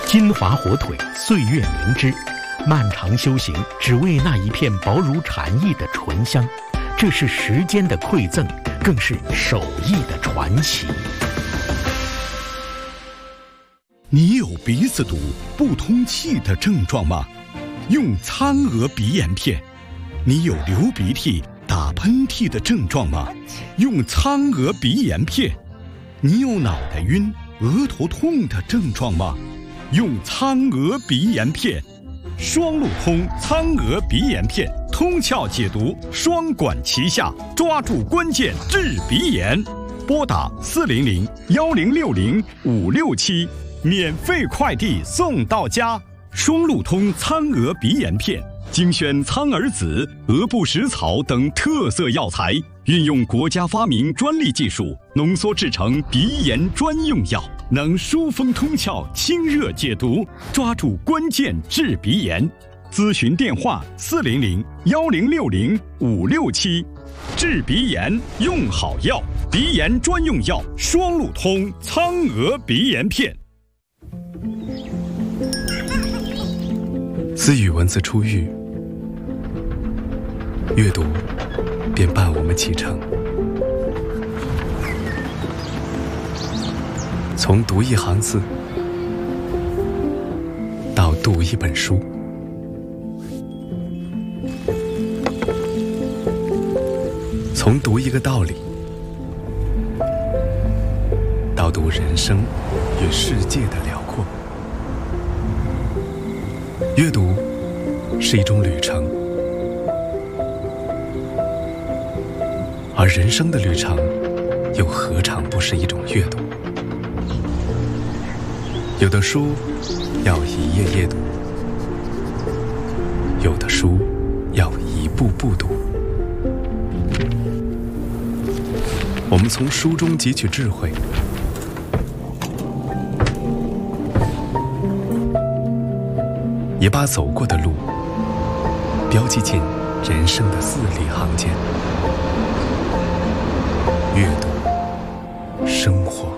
金华火腿，岁月明之，漫长修行，只为那一片薄如蝉翼的醇香。这是时间的馈赠，更是手艺的传奇。 你有鼻子堵、不通气的症状吗？用苍娥鼻炎片。你有流鼻涕、打喷嚏的症状吗？用苍娥鼻炎片。你有脑袋晕、额头痛的症状吗？用苍娥鼻炎片。双路通苍娥鼻炎片，通窍解毒，双管齐下，抓住关键治鼻炎。拨打400-1060-567，免费快递送到家。双路通苍娥鼻炎片，精选苍耳子、鹅不食草等特色药材，运用国家发明专利技术，浓缩制成鼻炎专用药，能疏风通窍、清热解毒，抓住关键治鼻炎。咨询电话400-1060-567。治鼻炎用好药，鼻炎专用药双路通苍娥鼻炎片。 自语文字初遇，阅读便伴我们启程。从读一行字到读一本书，从读一个道理到读人生与世界的辽阔。阅读是一种旅程，而人生的旅程又何尝不是一种阅读？有的书要一页页读，有的书要一步步读。我们从书中汲取智慧，也把走过的路标记进人生的字里行间。阅读，生活。